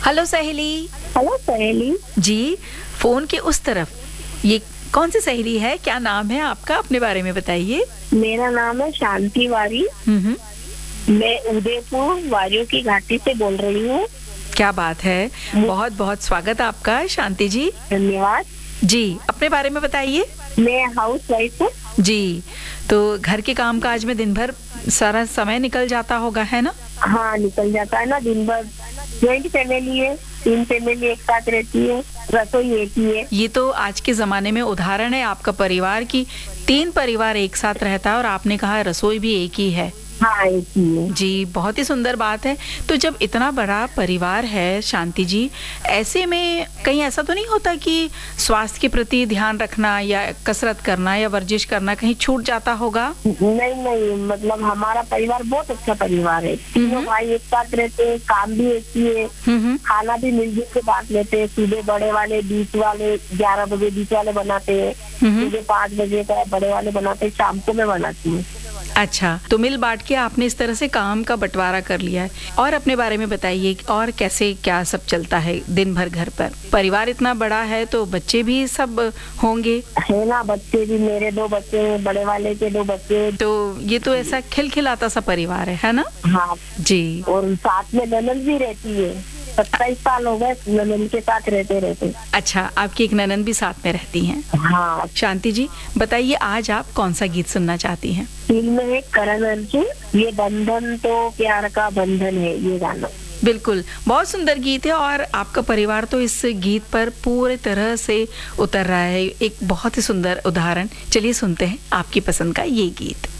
Hello सहेली। Hello सहेली जी, phone के उस तरफ ये कौन सी सहेली है? क्या नाम है आपका? अपने बारे में बताइए। मेरा नाम है शांति वारी। मैं उदयपुर वारियों की घाटी से बोल रही हूँ। क्या बात है, बहुत बहुत स्वागत आपका शांति जी। धन्यवाद जी, अपने बारे में बताइए। मैं हाउस वाइफ हूँ जी, तो घर के काम काज में दिन भर सारा समय निकल जाता होगा, है ना? हाँ, निकल जाता है ना दिन भर। जॉइंट फैमिली है, 3 फैमिली एक साथ रहती है, रसोई एक ही है। ये तो आज के जमाने में उदाहरण है आपका परिवार की। 3 परिवार एक साथ रहता है और आपने कहा रसोई भी एक ही है। हाँ, एक ही है। जी, बहुत ही सुंदर बात है। तो जब इतना बड़ा परिवार है शांति जी, ऐसे में कहीं ऐसा तो नहीं होता कि स्वास्थ्य के प्रति ध्यान रखना या कसरत करना या वर्जिश करना कहीं छूट जाता होगा? नहीं, मतलब हमारा परिवार बहुत अच्छा परिवार है। तीनों भाई एक साथ रहते हैं, काम भी एक ही है, खाना भी मिलजुल के बांट लेते हैं। सुबह बड़े वाले, बीच वाले 11 बजे बीच वाले बनाते हैं, सुबह 5 बजे का बड़े वाले बनाते हैं, शाम को मैं बनाती हूँ। अच्छा, तो मिल बांट के आपने इस तरह से काम का बंटवारा कर लिया है। और अपने बारे में बताइए, और कैसे क्या सब चलता है दिन भर घर पर? परिवार इतना बड़ा है तो बच्चे भी सब होंगे, है ना? बच्चे भी, मेरे 2 बच्चे हैं, बड़े वाले के 2 बच्चे। तो ये तो ऐसा खिलखिलाता सा परिवार है ना? हाँ जी। और साथ में ननद भी रहती है। 27 साल हो गए ननद के साथ रहते। अच्छा, आपकी एक ननद भी साथ में रहती हैं? हाँ। शांति जी, बताइए आज आप कौन सा गीत सुनना चाहती हैं? फिल्म है करण अर्जुन, ये बंधन तो प्यार का बंधन है, ये गाना। बिल्कुल, बहुत सुंदर गीत है और आपका परिवार तो इस गीत पर पूरे तरह से उतर रहा है। एक बहुत ही सुंदर उदाहरण। चलिए सुनते हैं आपकी पसंद का ये गीत।